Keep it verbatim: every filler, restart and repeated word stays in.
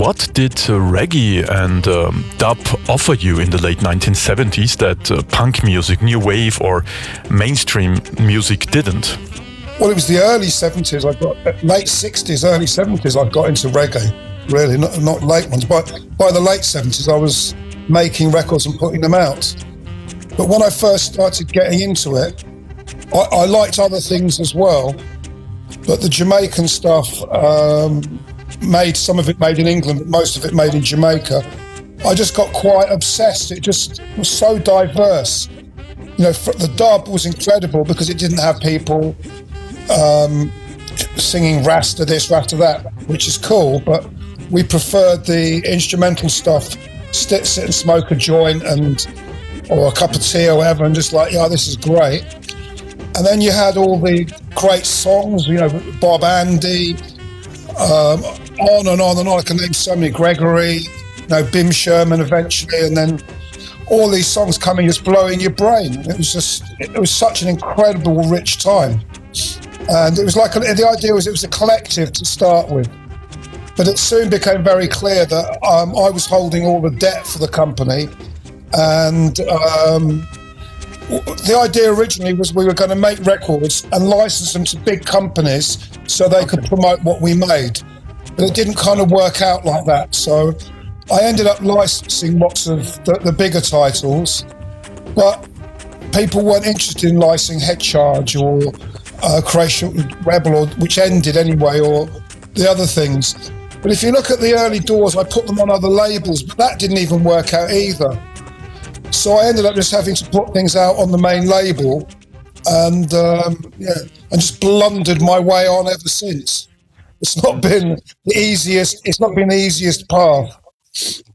what did uh, reggae and um, dub offer you in the late nineteen seventies that uh, punk music, new wave or mainstream music didn't? Well, it was the early seventies. I got late sixties, early seventies. I got into reggae. Really, not not late ones. But by the late seventies, I was making records and putting them out. But when I first started getting into it, I, I liked other things as well. But the Jamaican stuff, um, made some of it made in England, but most of it made in Jamaica. I just got quite obsessed. It just was so diverse. You know, the dub was incredible because it didn't have people um, singing Rasta this, Rasta that, which is cool. But we preferred the instrumental stuff. Sit, sit and smoke a joint and or a cup of tea or whatever, and just like, yeah, this is great. And then you had all the great songs, you know, Bob Andy, um, on and on and on. I can name so many, Gregory, you know, Bim Sherman eventually, and then all these songs coming just blowing your brain. It was just, it was such an incredible, rich time. And it was like, the idea was it was a collective to start with. But it soon became very clear that um, I was holding all the debt for the company. And um, the idea originally was we were going to make records and license them to big companies so they could promote what we made. But it didn't kind of work out like that. So I ended up licensing lots of the, the bigger titles, but people weren't interested in licensing Head Charge or uh, Croatian Rebel, or, which ended anyway, or the other things. But if you look at the early Doors, I put them on other labels, but that didn't even work out either. So I ended up just having to put things out on the main label, and um, yeah, and just blundered my way on ever since. It's not been the easiest. It's not been the easiest path.